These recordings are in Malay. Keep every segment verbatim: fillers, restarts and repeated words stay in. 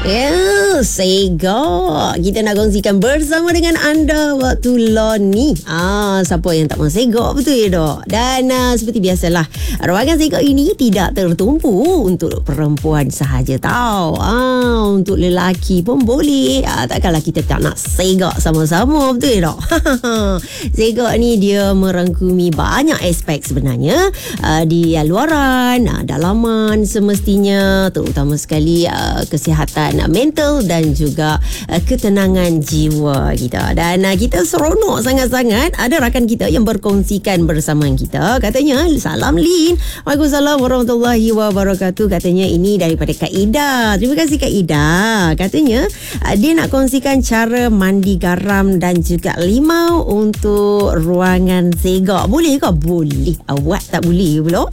Ya, Sega. Kita nak kongsikan bersama dengan anda waktu law ni. Ah, siapa yang tak mahu Sega, betul ya dok? Dan uh, seperti biasalah, ruangan Sega ini tidak tertumpu untuk perempuan sahaja tau. Ah, untuk lelaki pun boleh. Ah, takkanlah kita tak nak Sega sama-sama, betul ya dok? Sega ni dia merangkumi banyak aspek sebenarnya. Uh, di luaran, uh, dalaman semestinya, terutama sekali uh, kesihatan mental dan juga uh, ketenangan jiwa kita. Dan uh, kita seronok sangat-sangat ada rakan kita yang berkongsikan bersama kita. Katanya, salam Lin. Waalaikumsalam warahmatullahi wabarakatuh. Katanya ini daripada Kak Ida. Terima kasih Kak Ida. Katanya uh, dia nak kongsikan cara mandi garam dan juga limau untuk ruangan Sega. Boleh ke? Boleh. Awak tak boleh pula.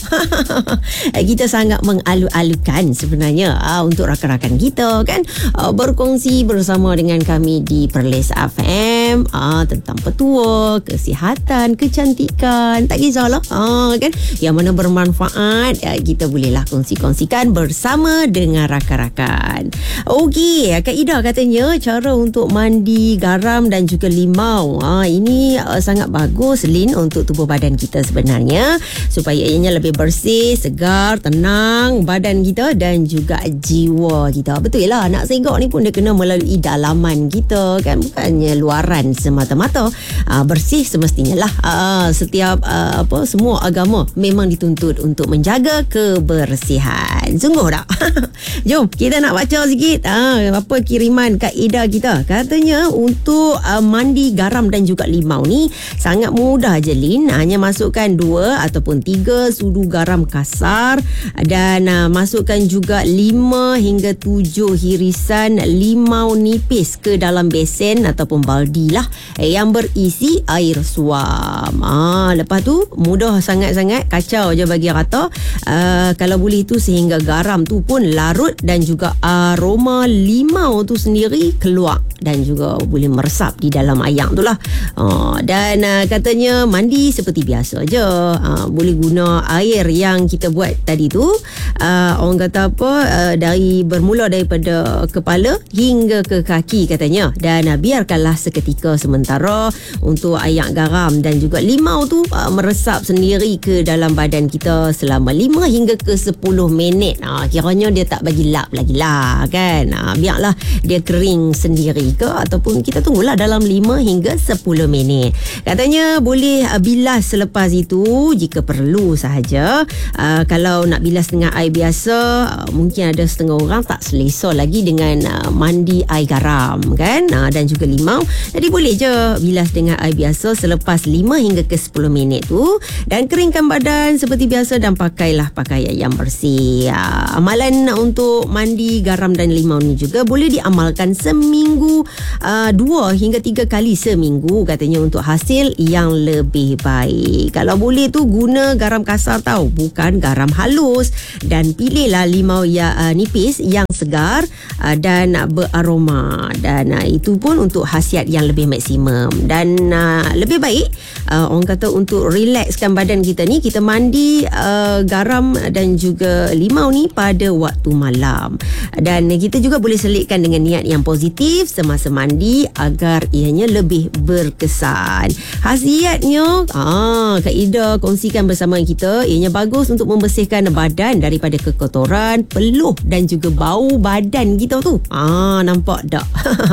Kita sangat mengalu-alukan sebenarnya uh, untuk rakan-rakan kita kan uh, berkongsi bersama dengan kami di Perlis F M uh, tentang petua, kesihatan, kecantikan, tak kisahlah uh, kan, yang mana bermanfaat uh, kita bolehlah kongsi-kongsikan bersama dengan rakan-rakan. Okey, Kak Ida katanya cara untuk mandi garam dan juga limau uh, ini uh, sangat bagus Lin untuk tubuh badan kita sebenarnya, supaya ianya lebih bersih, segar, tenang badan kita dan juga jiwa kita. Betul lah, nak Sega ni pun dia kena melalui dalaman kita kan, bukannya luaran semata-mata. Aa, bersih semestinya lah. Aa, setiap aa, apa semua agama memang dituntut untuk menjaga kebersihan. Sungguh tak? Jom kita nak baca sikit aa, apa kiriman Kak Ida kita. Katanya untuk aa, mandi garam dan juga limau ni sangat mudah je Lin. Hanya masukkan dua ataupun tiga sudu garam kasar dan aa, masukkan juga lima hingga tujuh hirisan limau nipis ke dalam besen ataupun baldi lah yang berisi air suam. Ah, lepas tu mudah sangat-sangat, kacau je bagi rata. Uh, kalau boleh tu sehingga garam tu pun larut dan juga aroma limau tu sendiri keluar dan juga boleh meresap di dalam air tu lah. Uh, dan uh, katanya mandi seperti biasa je. Uh, boleh guna air yang kita buat tadi tu. Uh, orang kata apa, uh, dari bermula daripada kepala hingga ke kaki katanya, dan uh, biarkanlah seketika sementara untuk air garam dan juga limau tu uh, meresap sendiri ke dalam badan kita selama lima hingga ke sepuluh minit. Uh, kiranya dia tak bagi lap lagi lah kan. Uh, biarlah dia kering sendiri ke, ataupun kita tunggulah dalam lima hingga sepuluh minit. Katanya boleh uh, bilas selepas itu jika perlu sahaja. Uh, kalau nak bilas dengan air biasa, uh, mungkin ada setengah orang tak selesa lagi dengan uh, mandi air garam kan, uh, dan juga limau. Jadi boleh je bilas dengan air biasa selepas lima hingga ke sepuluh minit tu, dan keringkan badan seperti biasa dan pakailah pakaian yang bersih. Uh, amalan untuk mandi garam dan limau ni juga boleh diamalkan seminggu, uh, dua hingga tiga kali seminggu katanya, untuk hasil yang lebih baik. Kalau boleh tu guna garam kasar tau, bukan garam halus, dan pilihlah limau yang uh, nipis yang segar uh, dan uh, beraroma, dan uh, itu pun untuk khasiat yang lebih maksimum. Dan uh, lebih baik uh, orang kata untuk relaxkan badan kita ni, kita mandi uh, garam dan juga limau ni pada waktu malam, dan kita juga boleh selitkan dengan niat yang positif semasa mandi agar ianya lebih berkesan. Khasiatnya ah, Kak Ida kongsikan bersama kita, ianya bagus untuk membersihkan badan daripada kekotoran, peluh dan juga bau badan kita tu. Ah, nampak tak?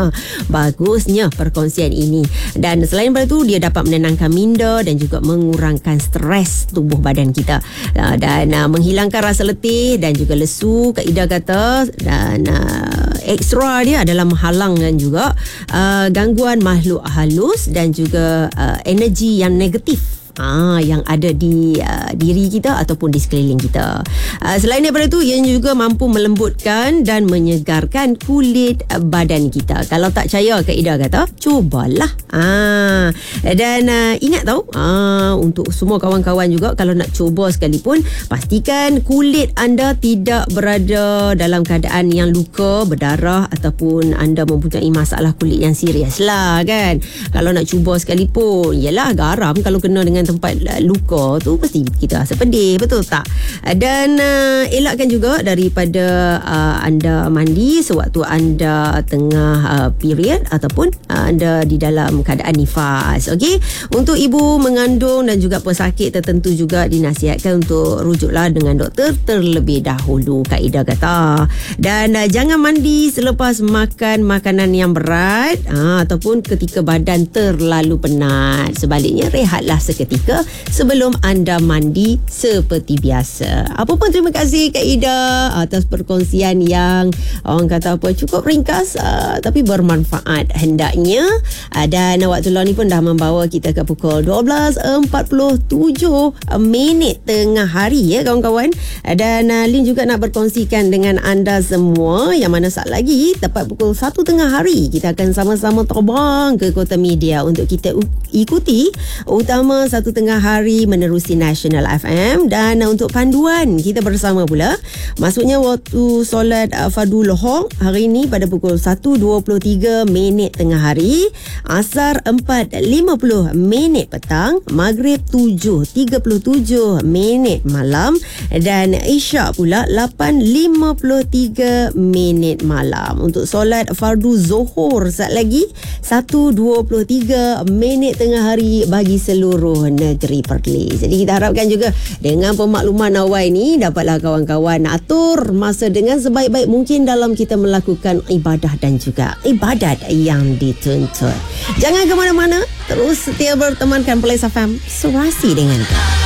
Bagusnya perkongsian ini. Dan selain daripada tu, dia dapat menenangkan minda dan juga mengurangkan stres tubuh badan kita, uh, dan uh, menghilangkan rasa letih dan juga lesu, Kak Ida kata. Dan uh, ekstra dia adalah menghalangkan juga uh, gangguan makhluk halus dan juga uh, energi yang negatif Ah, yang ada di uh, diri kita ataupun di sekeliling kita. Uh, selain daripada itu, ia juga mampu melembutkan dan menyegarkan kulit uh, badan kita. Kalau tak percaya, Kak Ida kata, cubalah. Ah, dan uh, ingat tau, ah, untuk semua kawan-kawan juga, kalau nak cuba sekalipun, pastikan kulit anda tidak berada dalam keadaan yang luka, berdarah, ataupun anda mempunyai masalah kulit yang serius lah kan. Kalau nak cuba sekalipun, yelah garam kalau kena dengan dengan tempat uh, luka tu mesti kita rasa pedih, betul tak? Uh, dan uh, elakkan juga daripada uh, anda mandi sewaktu anda tengah uh, period ataupun uh, anda di dalam keadaan nifas. Okey, untuk ibu mengandung dan juga pesakit tertentu juga dinasihatkan untuk rujuklah dengan doktor terlebih dahulu, kaedah kata. Dan uh, jangan mandi selepas makan makanan yang berat uh, ataupun ketika badan terlalu penat. Sebaliknya, rehatlah seketika sebelum anda mandi seperti biasa. Apa pun, terima kasih Kak Ida atas perkongsian yang orang kata apa cukup ringkas uh, tapi bermanfaat hendaknya. Uh, dan waktu law ni pun dah membawa kita ke pukul dua belas empat puluh tujuh minit tengah hari ya kawan-kawan. Uh, dan uh, Lin juga nak berkongsikan dengan anda semua yang mana saat lagi tepat pukul satu tengah hari kita akan sama-sama terbang ke Kota Media untuk kita u- ikuti utama satu tengah hari menerusi National F M. Dan uh, untuk panduan kita bersama pula, maksudnya waktu solat uh, fardu lohor hari ini pada pukul satu dua puluh tiga minit tengah hari, asar empat lima puluh minit petang, maghrib tujuh tiga puluh tujuh minit malam, dan isyak pula lapan lima puluh tiga minit malam. Untuk solat fardu zuhur saat lagi satu dua puluh tiga minit tengah hari bagi seluruh negeri Perlis. Jadi kita harapkan juga dengan pemakluman awal ni dapatlah kawan-kawan atur masa dengan sebaik-baik mungkin dalam kita melakukan ibadah dan juga ibadat yang dituntut. Jangan ke mana-mana, terus setia bertemankan Perlis F M, serasi dengan kau.